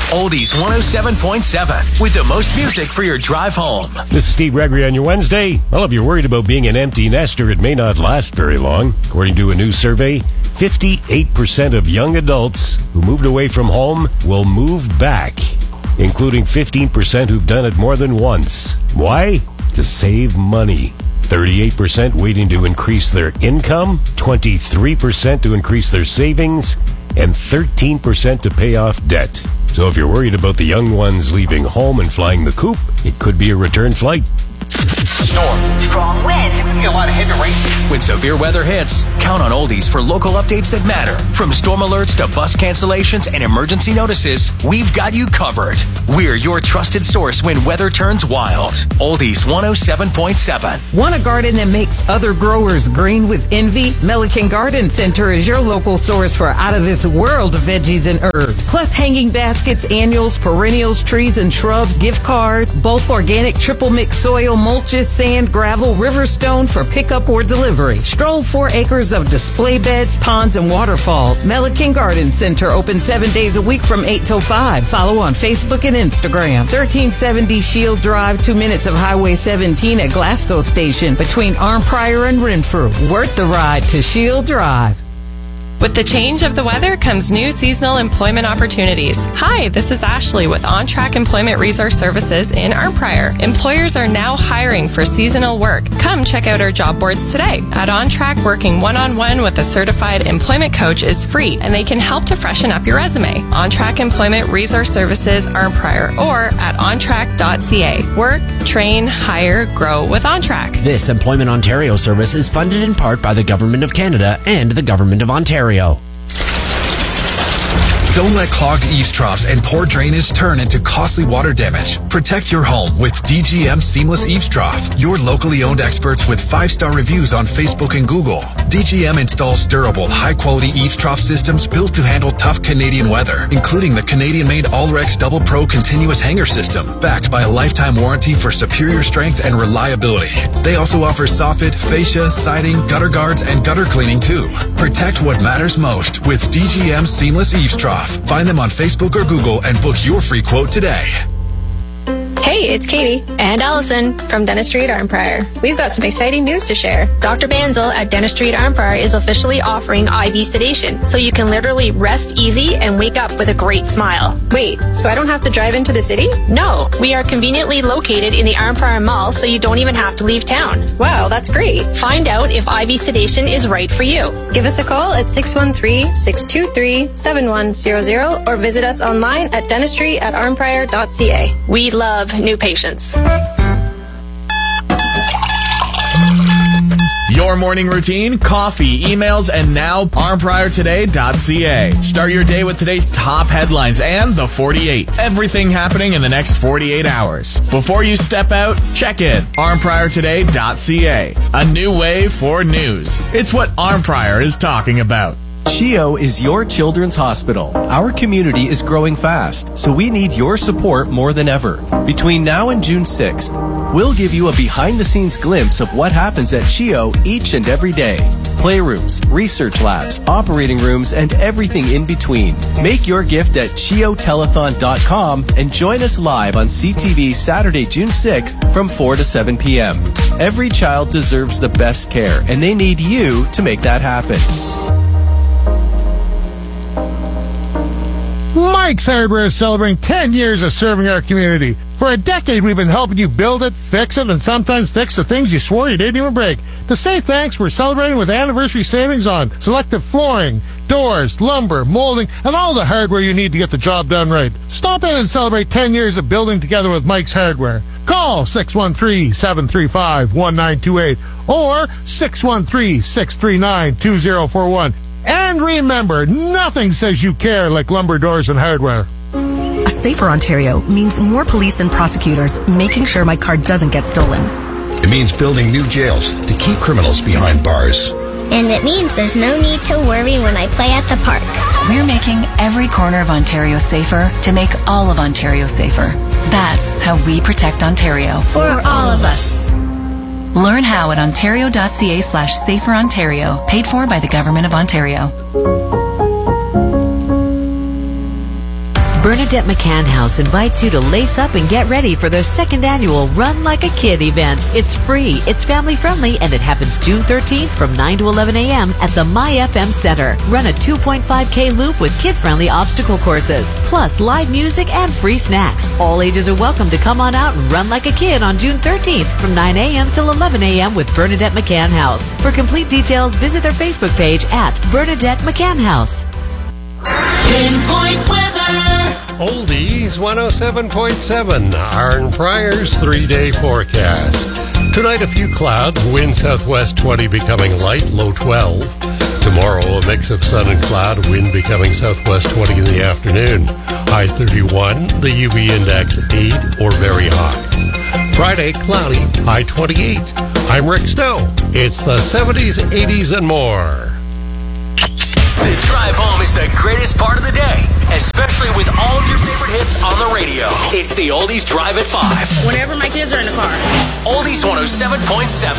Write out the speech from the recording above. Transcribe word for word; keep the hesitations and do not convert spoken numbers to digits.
Oldies one oh seven point seven with the most music for your drive home. This is Steve Gregory on your Wednesday. Well, if you're worried about being an empty nester, it may not last very long. According to a new survey, fifty-eight percent of young adults who moved away from home will move back, including fifteen percent who've done it more than once. Why? To save money. thirty-eight percent waiting to increase their income, twenty-three percent to increase their savings, and thirteen percent to pay off debt. So if you're worried about the young ones leaving home and flying the coop, it could be a return flight. Storm. Strong wind. A lot of heavy rain. When severe weather hits, count on Oldies for local updates that matter. From storm alerts to bus cancellations and emergency notices, we've got you covered. We're your trusted source when weather turns wild. Oldies one oh seven point seven. Want a garden that makes other growers green with envy? Milliken Garden Center is your local source for out-of-this-world veggies and herbs. Plus hanging baskets, annuals, perennials, trees and shrubs, gift cards, bulk organic triple mix soil, mulches, sand, gravel, riverstone for pickup or delivery. Stroll four acres of display beds, ponds, and waterfalls. Milliken Garden Center open seven days a week from eight till five. Follow on Facebook and Instagram. thirteen seventy Shield Drive, two minutes of Highway seventeen at Glasgow Station between Arnprior and Renfrew. Worth the ride to Shield Drive. With the change of the weather comes new seasonal employment opportunities. Hi, this is Ashley with On Track Employment Resource Services in Arnprior. Employers are now hiring for seasonal work. Come check out our job boards today. At On Track, working one-on-one with a certified employment coach is free, and they can help to freshen up your resume. On Track Employment Resource Services Arnprior or at on track dot c a. Work, train, hire, grow with On Track. This Employment Ontario service is funded in part by the Government of Canada and the Government of Ontario. Don't let clogged eaves troughs and poor drainage turn into costly water damage. Protect your home with D G M Seamless Eaves Trough. Your locally owned experts with five-star reviews on Facebook and Google. D G M installs durable, high-quality eaves trough systems built to handle tough Canadian weather, including the Canadian-made Allrex Double Pro continuous hanger system, backed by a lifetime warranty for superior strength and reliability. They also offer soffit, fascia, siding, gutter guards, and gutter cleaning too. Protect what matters most with D G M Seamless Eaves Trough. Find them on Facebook or Google and book your free quote today. Hey, it's Katie and Allison from Dentistry at Arnprior. We've got some exciting news to share. Doctor Banzel at Dentistry at Arnprior is officially offering I V sedation, so you can literally rest easy and wake up with a great smile. Wait, so I don't have to drive into the city? No, we are conveniently located in the Arnprior Mall, so you don't even have to leave town. Wow, that's great. Find out if I V sedation is right for you. Give us a call at six one three, six two three, seven one zero zero or visit us online at dentistry at arnprior dot c a. We love new patients. Your morning routine, coffee, emails, and now arnprior today dot c a. Start your day with today's top headlines and the forty-eight. Everything happening in the next forty-eight hours. Before you step out, check in arnprior today dot c a. A new way for news. It's what Arnprior is talking about. CHEO is your children's hospital. Our community is growing fast, so we need your support more than ever. Between now and June sixth, we'll give you a behind-the-scenes glimpse of what happens at CHEO each and every day. Playrooms, research labs, operating rooms, and everything in between. Make your gift at cheo telethon dot com and join us live on C T V Saturday, June sixth from four to seven p.m. Every child deserves the best care, and they need you to make that happen. Mike's Hardware is celebrating ten years of serving our community. For a decade, we've been helping you build it, fix it, and sometimes fix the things you swore you didn't even break. To say thanks, we're celebrating with anniversary savings on selective flooring, doors, lumber, molding, and all the hardware you need to get the job done right. Stop in and celebrate ten years of building together with Mike's Hardware. Call six one three, seven three five, one nine two eight or six one three, six three nine, two zero four one. And remember, nothing says you care like Lumber Doors and Hardware. A safer Ontario means more police and prosecutors making sure my car doesn't get stolen. It means building new jails to keep criminals behind bars. And it means there's no need to worry when I play at the park. We're making every corner of Ontario safer to make all of Ontario safer. That's how we protect Ontario. For all of us. Learn how at ontario dot c a slash safer Ontario. Paid for by the Government of Ontario. Bernadette McCann House invites you to lace up and get ready for their second annual Run Like a Kid event. It's free, it's family friendly, and it happens June thirteenth from nine to eleven a.m. at the My F M Center. Run a two point five K loop with kid-friendly obstacle courses, plus live music and free snacks. All ages are welcome to come on out and run like a kid on June thirteenth from nine a.m. till eleven a.m. with Bernadette McCann House. For complete details, visit their Facebook page at Bernadette McCann House. Pinpoint weather. Oldies one oh seven point seven, Arn Pryor's three-day forecast. Tonight a few clouds, wind southwest twenty becoming light, low twelve. Tomorrow a mix of sun and cloud, wind becoming southwest twenty in the afternoon. High thirty-one, the U V index eight or very hot. Friday cloudy, high twenty-eight. I'm Rick Snow. It's the seventies, eighties, and more. The drive home is the greatest part of the day, especially with all of your favorite hits on the radio. It's the Oldies Drive at five. Whenever my kids are in the car. Oldies one oh seven point seven.